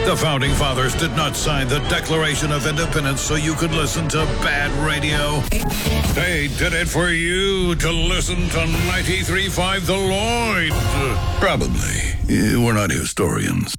The Founding Fathers did not sign the Declaration of Independence so you could listen to bad radio. They did it for you to listen to 93.5 The Lloyd. Probably. We're not historians.